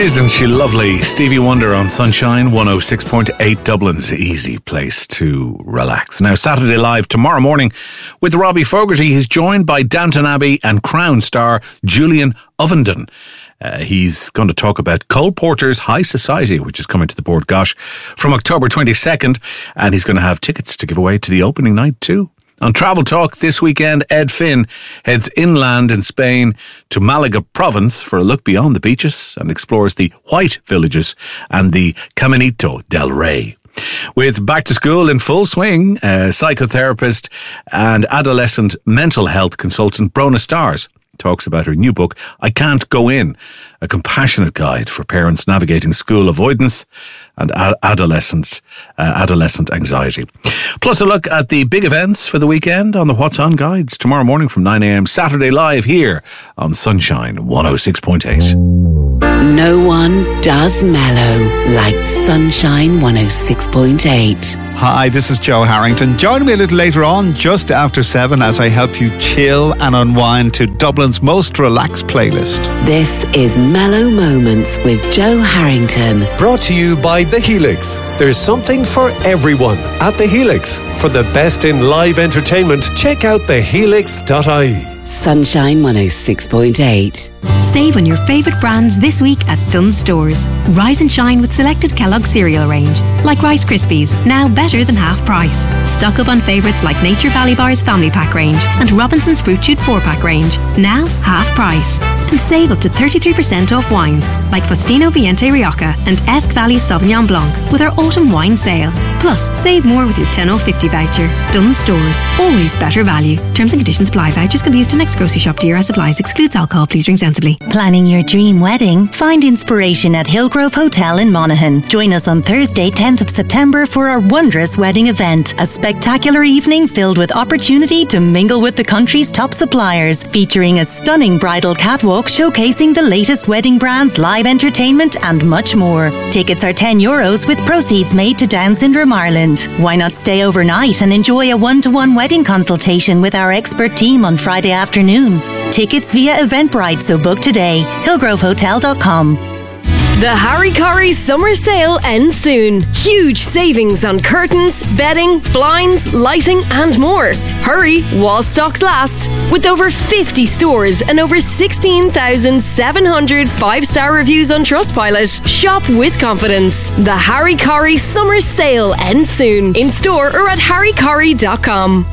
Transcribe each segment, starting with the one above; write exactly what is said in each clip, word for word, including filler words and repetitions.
Isn't she lovely? Stevie Wonder on Sunshine one oh six point eight, Dublin's easy place to relax. Now, Saturday Live tomorrow morning with Robbie Fogarty. He's joined by Downton Abbey and Crown star Julian Ovenden. Uh, he's going to talk about Cole Porter's High Society, which is coming to the Board Gosh from October twenty-second, and he's going to have tickets to give away to the opening night too. On Travel Talk this weekend, Ed Finn heads inland in Spain to Malaga province for a look beyond the beaches and explores the white villages and the Caminito del Rey. With back to school in full swing, uh, psychotherapist and adolescent mental health consultant Brona Stars talks about her new book, I Can't Go In, a compassionate guide for parents navigating school avoidance and ad- adolescent, uh, adolescent anxiety. Plus a look at the big events for the weekend on the What's On Guides tomorrow morning from nine a.m. Saturday Live here on Sunshine one oh six point eight. No one does mellow like Sunshine one oh six point eight. Hi, this is Joe Harrington. Join me a little later on, just after seven, as I help you chill and unwind to Dublin's most relaxed playlist. This is Mellow Moments with Joe Harrington. Brought to you by The Helix. There's something for everyone at The Helix. For the best in live entertainment, check out the helix dot I E. Sunshine one oh six point eight. Save on your favourite brands this week at Dunnes Stores. Rise and shine with selected Kellogg cereal range, like Rice Krispies, now better than half price. Stock up on favourites like Nature Valley Bar's Family Pack range and Robinson's Fruit Shoot four pack range, now half price. And save up to thirty-three percent off wines like Faustino Viente Rioja and Esk Valley Sauvignon Blanc with our autumn wine sale. Plus, save more with your ten oh fifty voucher. Dunnes Stores, always better value. Terms and conditions apply. Vouchers can be used to next grocery shop. D R S supplies. Excludes alcohol. Please drink sensibly. Planning your dream wedding? Find inspiration at Hillgrove Hotel in Monaghan. Join us on Thursday, tenth of September for our wondrous wedding event. A spectacular evening filled with opportunity to mingle with the country's top suppliers, featuring a stunning bridal catwalk showcasing the latest wedding brands, live entertainment and much more. Tickets are ten euros with proceeds made to Down Syndrome Ireland. Why not stay overnight and enjoy a one-to-one wedding consultation with our expert team on Friday afternoon? Tickets via Eventbrite, so book today. hillgrove hotel dot com. The Harry Corrie summer sale ends soon. Huge savings on curtains, bedding, blinds, lighting and more. Hurry while stocks last. With over fifty stores and over sixteen thousand seven hundred five-star reviews on Trustpilot, shop with confidence. The Harry Corrie summer sale ends soon. In store or at harry corrie dot com.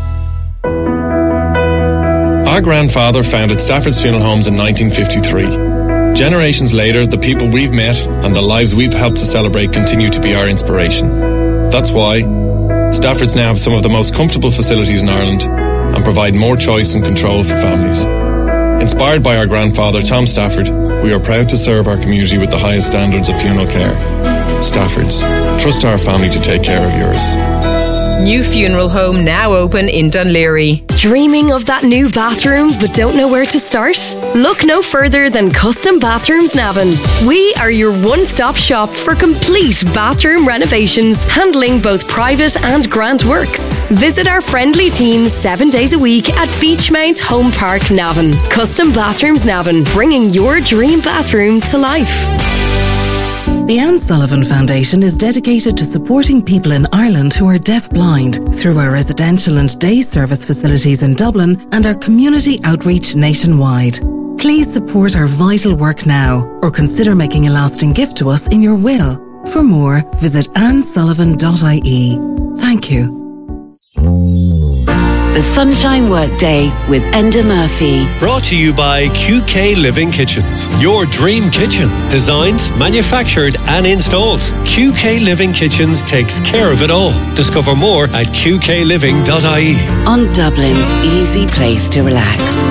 Our grandfather founded Stafford's Funeral Homes in nineteen fifty-three. Generations later, the people we've met and the lives we've helped to celebrate continue to be our inspiration. That's why Stafford's now have some of the most comfortable facilities in Ireland and provide more choice and control for families. Inspired by our grandfather, Tom Stafford, we are proud to serve our community with the highest standards of funeral care. Stafford's. Trust our family to take care of yours. New funeral home now open in Dunleary. Dreaming of that new bathroom but don't know where to start? Look no further than Custom Bathrooms Navan. We are your one-stop shop for complete bathroom renovations, handling both private and grant works. Visit our friendly team seven days a week at Beachmount Home Park, Navan. Custom Bathrooms Navan, bringing your dream bathroom to life. The Anne Sullivan Foundation is dedicated to supporting people in Ireland who are deaf-blind through our residential and day service facilities in Dublin and our community outreach nationwide. Please support our vital work now or consider making a lasting gift to us in your will. For more, visit anne sullivan dot I E. Thank you. The Sunshine Workday with Enda Murphy. Brought to you by Q K Living Kitchens. Your dream kitchen. Designed, manufactured and installed. Q K Living Kitchens takes care of it all. Discover more at q k living dot I E. On Dublin's easy place to relax.